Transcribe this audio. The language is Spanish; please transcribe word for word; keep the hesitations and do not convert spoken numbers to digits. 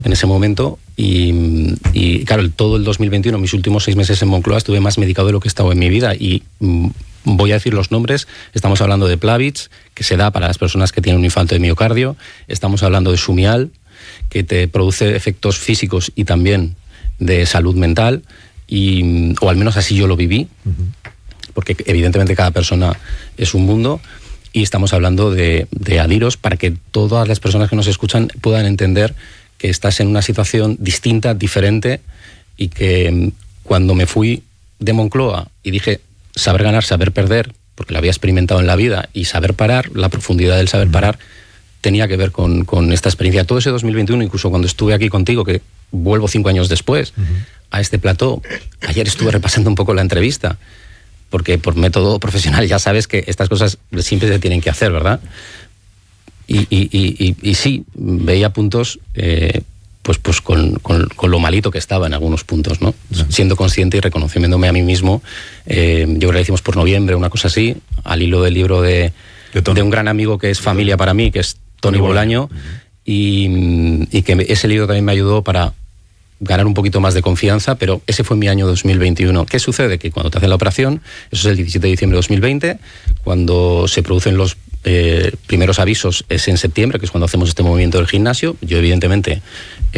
en ese momento y, y claro, el, todo el dos mil veintiuno, mis últimos seis meses en Moncloa, estuve más medicado de lo que he estado en mi vida y mm, voy a decir los nombres. Estamos hablando de Plavix, que se da para las personas que tienen un infarto de miocardio. Estamos hablando de Sumial, que te produce efectos físicos y también de salud mental, y, o al menos así yo lo viví, uh-huh. porque evidentemente cada persona es un mundo. Y estamos hablando de, de Adiros para que todas las personas que nos escuchan puedan entender que estás en una situación distinta, diferente, y que cuando me fui de Moncloa y dije saber ganar, saber perder, porque lo había experimentado en la vida, y saber parar, la profundidad del saber parar, tenía que ver con, con esta experiencia. Todo ese dos mil veintiuno, incluso cuando estuve aquí contigo, que vuelvo cinco años después, uh-huh. a este plató, ayer estuve repasando un poco la entrevista, porque por método profesional ya sabes que estas cosas siempre se tienen que hacer, ¿verdad? Y, y, y, y, y sí, veía puntos eh, pues, pues con, con, con lo malito que estaba en algunos puntos, ¿no? Uh-huh. Siendo consciente y reconociéndome a mí mismo. Eh, yo creo que lo hicimos por noviembre, una cosa así, al hilo del libro de, de, de un gran amigo que es familia para mí, que es Toni Bolaño, uh-huh. y, y que ese libro también me ayudó para ganar un poquito más de confianza, pero ese fue mi año dos mil veintiuno. ¿Qué sucede? Que cuando te hacen la operación, eso es el diecisiete de diciembre de dos mil veinte, cuando se producen los eh, primeros avisos es en septiembre, que es cuando hacemos este movimiento del gimnasio. Yo evidentemente